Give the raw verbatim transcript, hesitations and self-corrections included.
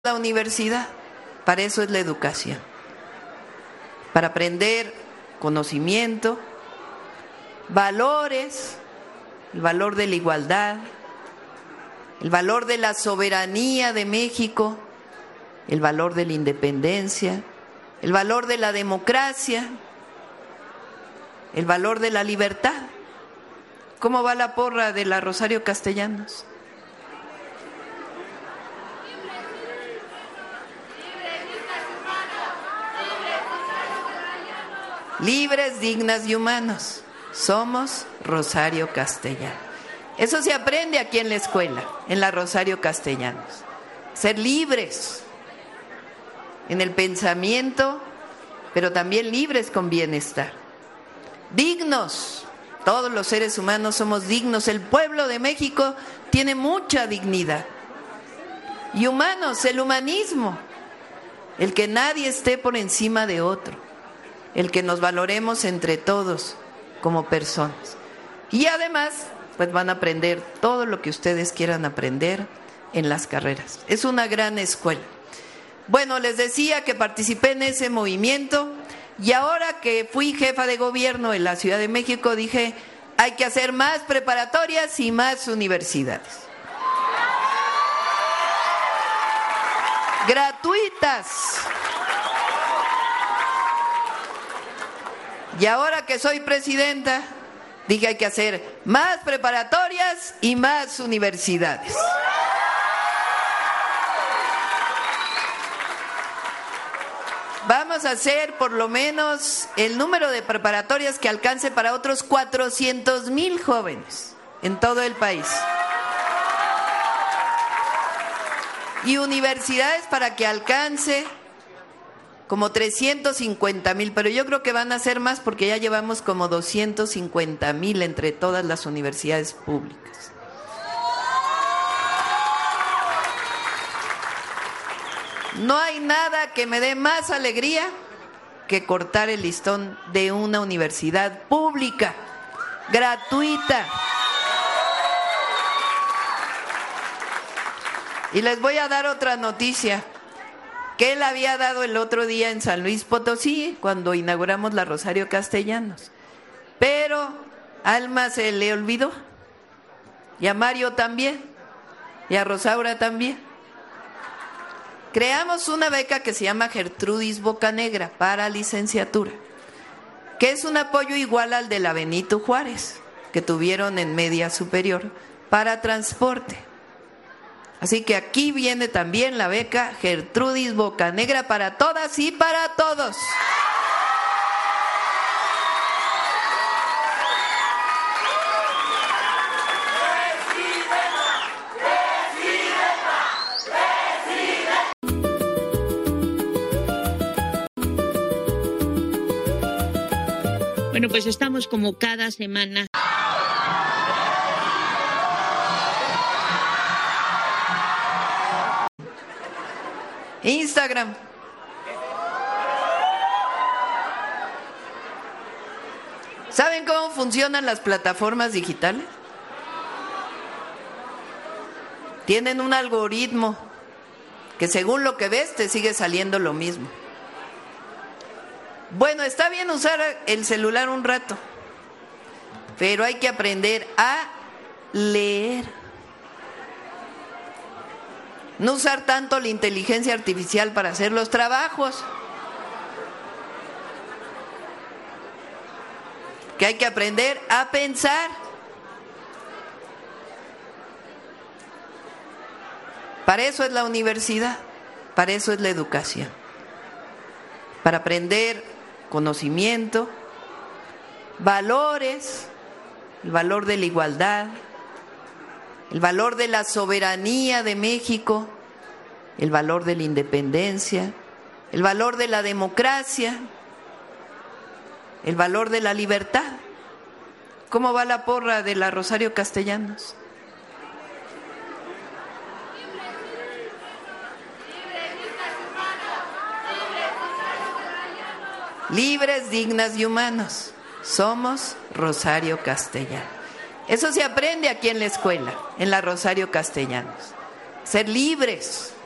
La universidad, para eso es la educación, para aprender conocimiento, valores, el valor de la igualdad, el valor de la soberanía de México, el valor de la independencia, el valor de la democracia, el valor de la libertad. ¿Cómo va la porra de la Rosario Castellanos? Libres, dignas y humanos. Somos Rosario Castellanos. Eso se aprende aquí en la escuela, en la Rosario Castellanos. Ser libres en el pensamiento, pero también libres con bienestar. Dignos. Todos los seres humanos somos dignos. El pueblo de México tiene mucha dignidad. Y humanos, el humanismo. El que nadie esté por encima de otro. El que nos valoremos entre todos como personas. Y además, pues van a aprender todo lo que ustedes quieran aprender en las carreras. Es una gran escuela. Bueno, les decía que participé en ese movimiento y ahora que fui jefa de gobierno en la Ciudad de México dije, hay que hacer más preparatorias y más universidades. Gratuitas. Y ahora que soy presidenta, dije hay que hacer más preparatorias y más universidades. Vamos a hacer por lo menos el número de preparatorias que alcance para otros cuatrocientos mil jóvenes en todo el país. Y universidades para que alcance como trescientos cincuenta mil, pero yo creo que van a ser más porque ya llevamos como doscientos cincuenta mil entre todas las universidades públicas. No hay nada que me dé más alegría que cortar el listón de una universidad pública, gratuita. Y les voy a dar otra noticia que él había dado el otro día en San Luis Potosí, cuando inauguramos la Rosario Castellanos. Pero a Alma se le olvidó, y a Mario también, y a Rosaura también. Creamos una beca que se llama Gertrudis Bocanegra para licenciatura, que es un apoyo igual al de la Benito Juárez, que tuvieron en media superior, para transporte. Así que aquí viene también la beca Gertrudis Bocanegra para todas y para todos. Bueno, pues estamos como cada semana. Instagram. ¿Saben cómo funcionan las plataformas digitales? Tienen un algoritmo que según lo que ves te sigue saliendo lo mismo. Bueno, está bien usar el celular un rato, pero hay que aprender a leer. No usar tanto la inteligencia artificial para hacer los trabajos. Que hay que aprender a pensar. Para eso es la universidad, para eso es la educación. Para aprender conocimiento, valores, el valor de la igualdad, el valor de la soberanía de México, el valor de la independencia, el valor de la democracia, el valor de la libertad. ¿Cómo va la porra de la Rosario Castellanos? Libres, dignas y humanos. Somos Rosario Castellanos. Eso se aprende aquí en la escuela, en la Rosario Castellanos. Ser libres